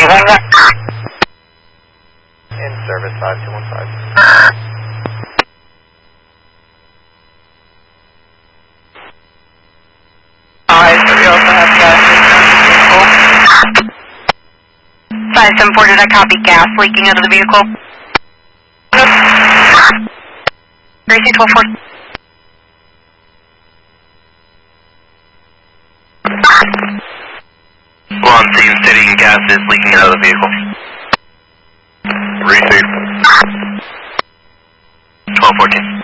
In service 5215. Alright, so we also have gas leaking out of the vehicle. 574, did I copy gas leaking out of the vehicle? Gracie 1240. Well, I'm seeing stating gas is leaking out of the vehicle. Receive. 1214.